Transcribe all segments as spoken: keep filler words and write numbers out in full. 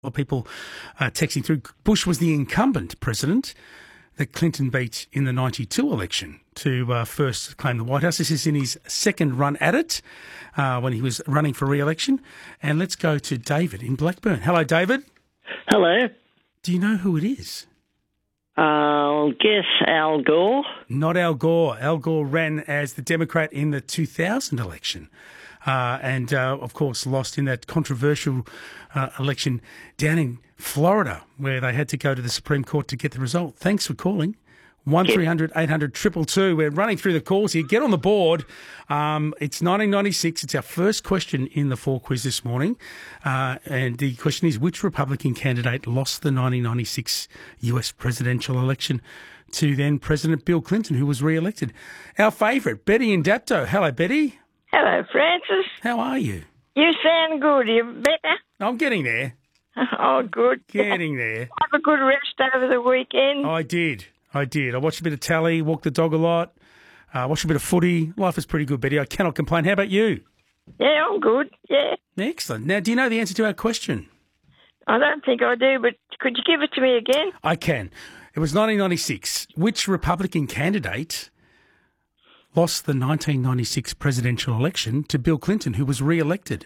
of people uh, texting through. Bush was the incumbent president that Clinton beat in the ninety-two election to uh, first claim the White House. This is in his second run at it uh, when he was running for re-election. And let's go to David in Blackburn. Hello, David. Hello. Do you know who it is? I'll guess Al Gore. Not Al Gore. Al Gore ran as the Democrat in the two thousand election. Uh, and, uh, of course, lost in that controversial uh, election down in Florida, where they had to go to the Supreme Court to get the result. Thanks for calling. one three hundred eight hundred two two two. We're running through the calls here. Get on the board. Um, it's nineteen ninety-six. It's our first question in the four quiz this morning. Uh, and the question is, which Republican candidate lost the nineteen ninety-six U S presidential election to then President Bill Clinton, who was re-elected? Our favourite, Betty in Dapto. Hello, Betty. Hello, Francis. How are you? You sound good. You better? I'm getting there. Oh, good. Getting there. Have a good rest over the weekend. I did. I did. I watched a bit of tally, walked the dog a lot, uh, watched a bit of footy. Life is pretty good, Betty. I cannot complain. How about you? Yeah, I'm good. Yeah. Excellent. Now, do you know the answer to our question? I don't think I do, but could you give it to me again? I can. It was nineteen ninety-six. Which Republican candidate lost the nineteen ninety-six presidential election to Bill Clinton, who was re-elected?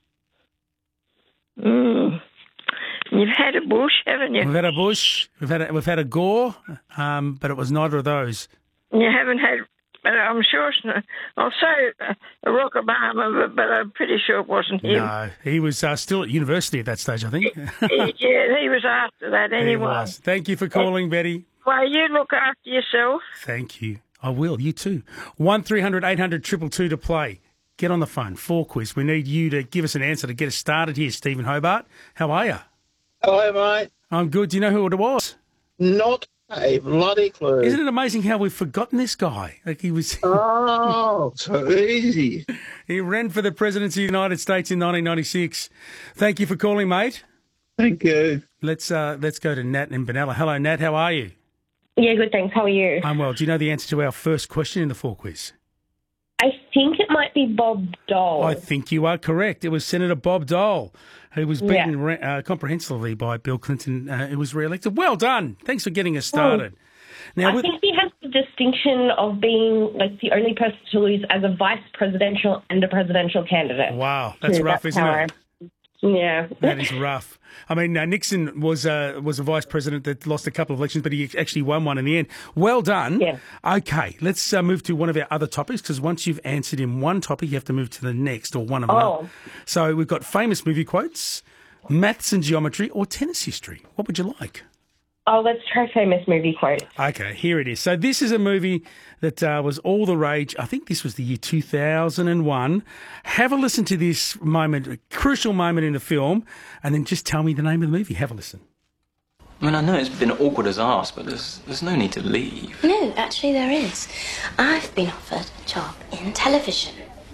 Mm. You've had a Bush, haven't you? We've had a Bush. We've had a, we've had a Gore, um, but it was neither of those. You haven't had, but I'm sure it's not. I'll say uh, Barack Obama, but, but I'm pretty sure it wasn't him. No, he was uh, still at university at that stage, I think. Yeah, he was after that anyway. He was. Thank you for calling, Betty. Well, you look after yourself. Thank you. I will. You too. one three hundred eight hundred two two two to play. Get on the phone. Four quiz. We need you to give us an answer to get us started here, Stephen Hobart. How are you? Hello, mate. I'm good. Do you know who it was? Not a bloody clue. Isn't it amazing how we've forgotten this guy? Like he was. Oh, so easy. He ran for the presidency of the United States in nineteen ninety-six. Thank you for calling, mate. Thank you. Let's uh, let's go to Nat in Benalla. Hello, Nat. How are you? Yeah, good, thanks. How are you? I'm well. Do you know the answer to our first question in the four quiz? I think it might be Bob Dole. I think you are correct. It was Senator Bob Dole, who was beaten yeah. uh, comprehensively by Bill Clinton, uh, who was re-elected. Well done. Thanks for getting us started. Oh. Now, I with... think he has the distinction of being like the only person to lose as a vice presidential and a presidential candidate. Wow, that's Too. rough, that's isn't it? I... Yeah. That is rough. I mean, uh, Nixon was uh, was a vice president that lost a couple of elections, but he actually won one in the end. Well done. Yeah. Okay, let's uh, move to one of our other topics, because once you've answered in one topic, you have to move to the next, or one of them. Oh. So we've got famous movie quotes, maths and geometry, or tennis history. What would you like? Oh, let's try famous movie quotes. Okay, here it is. So this is a movie that uh, was all the rage. I think this was the year two thousand one. Have a listen to this moment, a crucial moment in the film, and then just tell me the name of the movie. Have a listen. I mean, I know it's been awkward as arse, but there's, there's no need to leave. No, actually there is. I've been offered a job in television.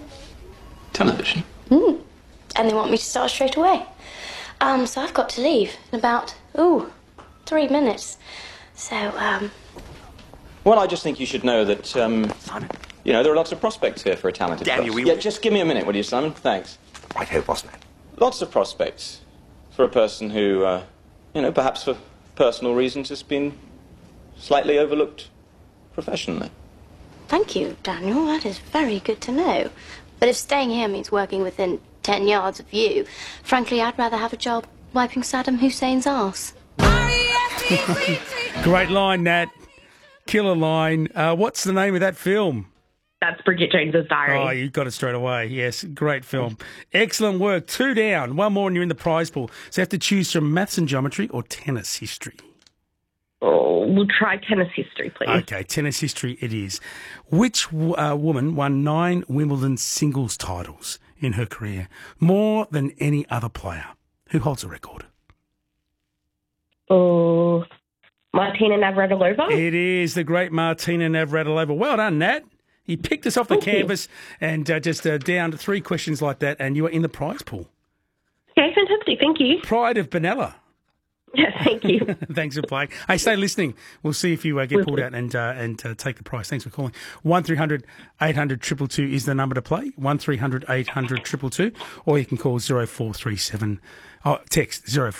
Television? Mm. And they want me to start straight away. Um, so I've got to leave in about, ooh... Three minutes. So, um... Well, I just think you should know that, um... Simon. You know, there are lots of prospects here for a talented Daniel, person. we... Yeah, just give me a minute, will you, Simon? Thanks. Righto, boss man. Lots of prospects for a person who, uh, you know, perhaps for personal reasons has been slightly overlooked professionally. Thank you, Daniel. That is very good to know. But if staying here means working within ten yards of you, frankly, I'd rather have a job wiping Saddam Hussein's arse. Great line, Nat. Killer line. Uh, what's the name of that film? That's Bridget Jones's Diary. Oh, you got it straight away. Yes, great film. Excellent work. Two down. One more and you're in the prize pool. So you have to choose from maths and geometry or tennis history. Oh, we'll try tennis history, please. Okay, tennis history it is. Which uh, woman won nine Wimbledon singles titles in her career? More than any other player. Who holds the record? Oh, Martina Navratilova? It is the great Martina Navratilova. Well done, Nat. You picked us off the Thank canvas you. and uh, just uh, down to three questions like that, and you are in the prize pool. Okay, fantastic. Thank you. Pride of Benalla. Yes, thank you. Thanks for playing. Hey, stay listening. We'll see if you uh, get pulled out and uh, and uh, take the prize. Thanks for calling. one three hundred eight hundred two two two is the number to play. one three hundred eight hundred two two two, or you can call zero four three seven. Oh, text zero four.